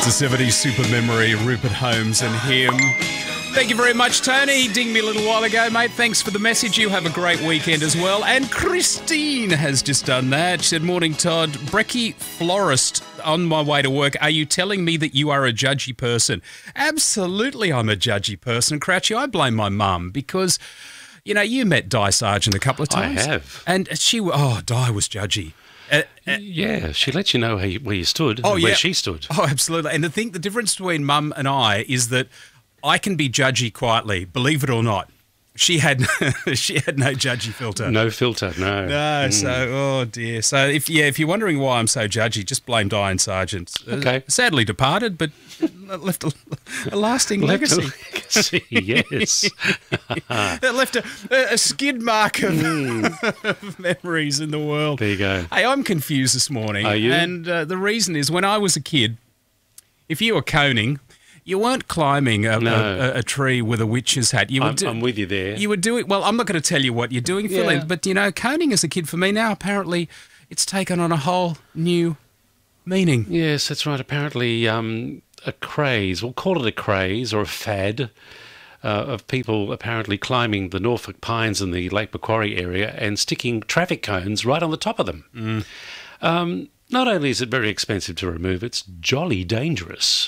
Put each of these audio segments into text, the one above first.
It's a 70s super memory, Rupert Holmes and him. Thank you very much, Tony. He dinged me a little while ago, mate. Thanks for the message. You have a great weekend as well. And Christine has just done that. She said, morning, Todd. Brecky Florist, on my way to work. Are you telling me that you are a judgy person? Absolutely, I'm a judgy person. Crouchy, I blame my mum because, you know, you met Di Sargent a couple of times. I have. And Di was judgy. Yeah, she let you know where you stood and where she stood. Oh, absolutely. And the difference between Mum and I is that I can be judgy quietly, believe it or not. She had no judgy filter. No filter, no. No, so, oh dear. So, if you're wondering why I'm so judgy, just blame Diane Sargent. Okay. Sadly departed, but left a lasting legacy. Yes. That left a skid mark of memories in the world. There you go. Hey, I'm confused this morning. Are you? And the reason is when I was a kid, if you were coning, you weren't climbing a tree with a witch's hat. I'm with you there. You were doing, well, I'm not going to tell you what you're doing, Phil, but, you know, coning as a kid for me now, apparently it's taken on a whole new meaning. Yes, that's right. Apparently a craze, we'll call it a craze or a fad, of people apparently climbing the Norfolk Pines in the Lake Macquarie area and sticking traffic cones right on the top of them. Not only is it very expensive to remove, it's jolly dangerous.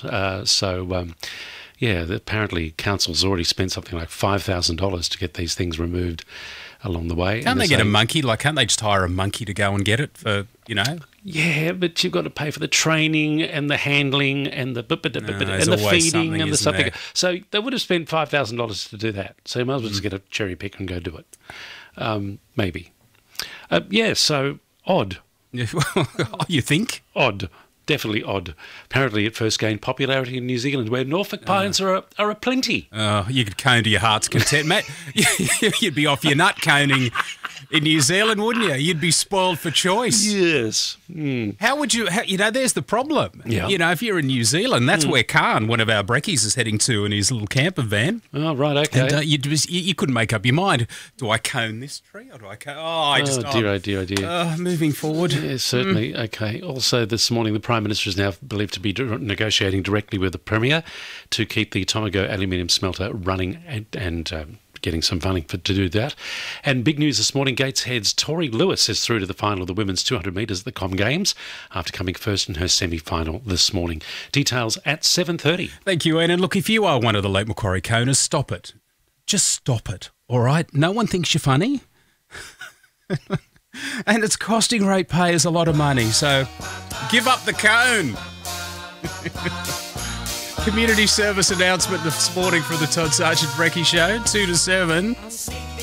Apparently council's already spent something like $5,000 to get these things removed along the way. Can't they get a monkey? Can't they just hire a monkey to go and get it for, you know? Yeah, but you've got to pay for the training and the handling and the feeding and the something. So they would have spent $5,000 to do that. So you might as well just get a cherry pick and go do it. Maybe. So odd. You think? Odd. Definitely odd. Apparently it first gained popularity in New Zealand where Norfolk pines are aplenty. You could cone to your heart's content, mate. You'd be off your nut coning in New Zealand, wouldn't you? You'd be spoiled for choice. Yes. How would you, there's the problem. Yeah. You know, if you're in New Zealand, that's where Khan, one of our breckies, is heading to in his little camper van. Oh, right, okay. And you couldn't make up your mind. Do I cone this tree or do I cone? Oh, dear. Moving forward. Yeah, certainly. Okay. Also, this morning, the Prime Minister is now believed to be negotiating directly with the Premier to keep the Tomago aluminium smelter running and getting some funding to do that. And big news this morning, Gateshead's Tori Lewis is through to the final of the women's 200 metres at the Com Games after coming first in her semi-final this morning. Details at 7:30. Thank you, Ian. And look, if you are one of the Lake Macquarie coners, stop it. Just stop it, all right? No one thinks you're funny. And it's costing ratepayers a lot of money, so give up the cone. Community service announcement this morning for the Todd Sargent Brecky Show, 2 to 7.